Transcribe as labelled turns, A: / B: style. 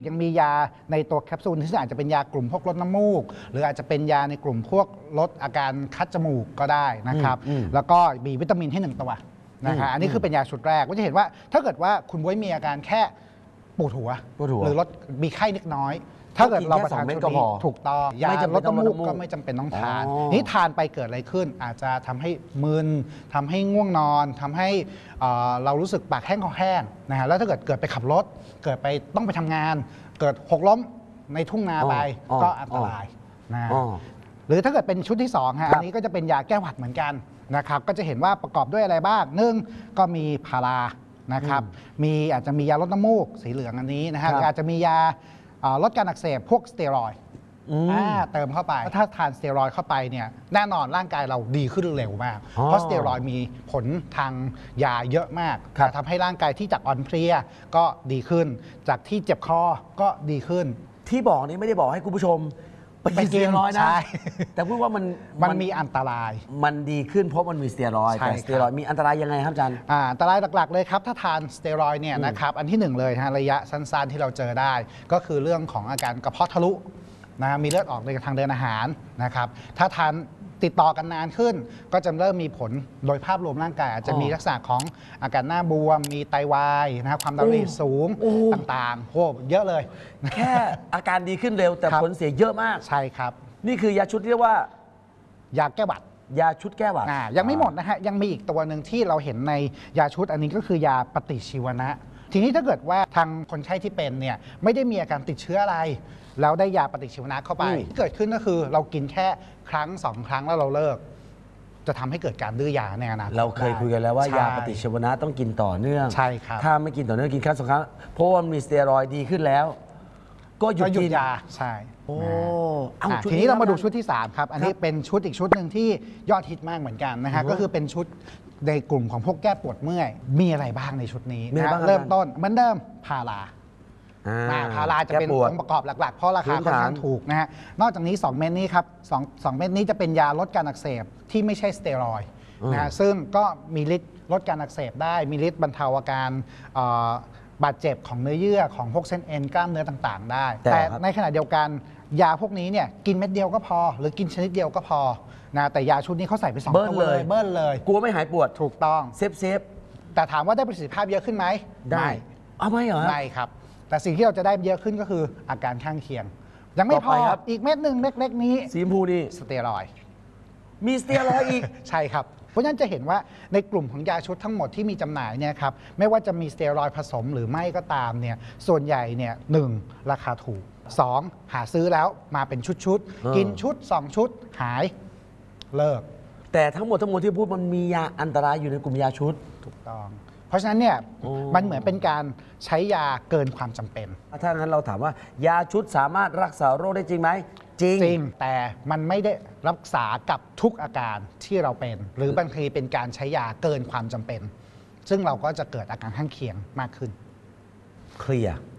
A: ยังมียาในตัวแคปซูลที่อาจจะเป็นยากลุ่มพวกลดน้ำมูกหรืออาจจะเป็นยาในกลุ่มพวกลดอาการคัดจมูกก็ได้นะครับแล้วก็มีวิตามินให้1 ตัวนะครับอันนี้คือเป็นยาชุดแรกก็จะเห็นว่าถ้าเกิดว่าคุณบ๊วยมีอาการแค่ปวดหัวหรือลดมีไข้เล็กน้อยถ้าเกิดเราประทานชุดนี้ถูกต้องยาลดน้ำมูกก็ไม่จำเป็นต้องทานนี่ทานไปเกิดอะไรขึ้นอาจจะทำให้มึนทำให้ง่วงนอนทำให้เรารู้สึกปากแห้งคอแห้งนะฮะแล้วถ้าเกิดไปขับรถเกิดไปต้องไปทำงานเกิดหกล้มในทุ่งนาไปก็อันตรายนะหรือถ้าเกิดเป็นชุดที่2ฮะอันนี้ก็จะเป็นยาแก้หวัดเหมือนกันนะครับก็จะเห็นว่าประกอบด้วยอะไรบ้าง1ก็มีพารานะครับอาจจะมียาลดน้ำมูกสีเหลืองอันนี้นะฮะอาจจะมียาลดการอักเสบพวกสเตียรอยด์เติมเข้าไปถ้าทานสเตียรอยด์เข้าไปเนี่ยแน่นอนร่างกายเราดีขึ้นเร็วมากเพราะสเตียรอยด์มีผลทางยาเยอะมากทำให้ร่างกายที่จากอ่อนเพลียก็ดีขึ้นจากที่เจ็บคอก็ดีขึ้น
B: ที่บอกนี้ไม่ได้บอกให้คุณผู้ชมไปกินสเตียรอยด์นะแต่พูดว่า
A: มันมีอันตราย
B: มันดีขึ้นเพราะมันมีสเตียรอยด์แต่สเตียรอยด์มีอันตรายยังไงครับอาจารย์
A: อันตรายหลักๆเลยครับถ้าทานสเตียรอยด์เนี่ยนะครับอันที่1เลยฮะระยะสั้นๆที่เราเจอได้ก็คือเรื่องของอาการกระเพาะทะลุนะมีเลือดออกในทางเดินอาหารนะครับถ้าทานติดต่อกันนานขึ้นก็จะเริ่มมีผลโดยภาพรวมร่างกายอาจจะมีลักษณะของอาการหน้าบวมมีไตวายนะครับความดันโลหิตสูงต่างๆโหเยอะเลย
B: แค่อาการดีขึ้นเร็วแต่ผลเสียเยอะมาก
A: ใช่ครับ
B: นี่คือยาชุดที่เรียกว่าย
A: าแก้หวัด
B: ยาชุดแก้หวัด
A: ยังไม่หมดนะฮะยังมีอีกตัวหนึ่งที่เราเห็นในยาชุดอันนี้ก็คือยาปฏิชีวนะทีนี้ถ้าเกิดว่าทางคนไข้ที่เป็นเนี่ยไม่ได้มีอาการติดเชื้ออะไรแล้วได้ยาปฏิชีวนะเข้าไปที่เกิดขึ้นก็คือเรากินแค่ครั้ง2 ครั้งแล้วเราเลิกจะทำให้เกิดการดื้อยาในอนาคต
B: เราเคยคุยกันแล้วว่ายาปฏิชีวนะต้องกินต่อเนื่อง
A: ใช่ครับ
B: ถ้าไม่กินต่อเนื่องกินครั้ง2 ครั้งเพราะว่ามีสเตียรอยด์ดีขึ้นแล้วก็หยุดกิน
A: ยาใช่
B: ที
A: นี้เรามาดูชุดที่3ครับอันนี้เป็นชุดอีกชุดหนึ่งที่ยอดฮิตมากเหมือนกันนะฮะก็คือเป็นชุดในกลุ่มของพวกแก้ปวดเมื่อยมีอะไรบ้างในชุดนี้นะเริ่มต้นเหมือนเดิมพาราพาราจะเป็นองค์ประกอบหลักๆเพราะราคาค่อนข้างถูกนะฮะนอกจากนี้2 เม็ดนี้ครับ2 เม็ดนี้จะเป็นยาลดการอักเสบที่ไม่ใช่สเตียรอยด์นะฮะซึ่งก็มีฤทธิ์ลดการอักเสบได้มีฤทธิ์บรรเทาอาการบาดเจ็บของเนื้อเยื่อของพวกเส้นเอ็นกล้ามเนื้อต่างๆได้แต่ในขณะเดียวกันยาพวกนี้เนี่ยกินเม็ดเดียวก็พอหรือกินชนิดเดียวก็พอนะแต่ยาชุดนี้เขาใส่ไป2 ตัวเลยเบิ้ลเลย
B: กลัวไม่หายปวด
A: ถูกต้อง
B: เซฟ
A: แต่ถามว่าได้ประสิทธิภาพเยอะขึ้นไหม
B: ได้ไม่เหรอ
A: ไม่ครับแต่สิ่งที่เราจะได้เยอะขึ้นก็คืออาการข้างเคียงยังไม่พออีกเม็ดหนึ่งเล็กๆนี้
B: สีชมพูนี่
A: สเตียรอยด์
B: มีสเตียรอยด์อีก
A: ใช่ครับเพราะฉะนั้นจะเห็นว่าในกลุ่มของยาชุดทั้งหมดที่มีจำหน่ายเนี่ยครับไม่ว่าจะมีสเตียรอยด์ผสมหรือไม่ก็ตามเนี่ยส่วนใหญ่เนี่ย1ราคาถูก2หาซื้อแล้วมาเป็นชุดกินชุด2 ชุดหายเลิก
B: แต่ทั้งหมดที่พูดมันมียาอันตรายอยู่ในกลุ่มยาชุด
A: ถูกต้องเพราะฉะนั้นเนี่ยมันเหมือนเป็นการใช้ยาเกินความจำเป็น
B: ถ้างั้นเราถามว่ายาชุดสามารถรักษาโรคได้จริงไหม
A: จริงแต่มันไม่ได้รักษากับทุกอาการที่เราเป็นหรือบางทีเป็นการใช้ยาเกินความจำเป็นซึ่งเราก็จะเกิดอาการข้างเคียงมากขึ้น
B: เคลียร์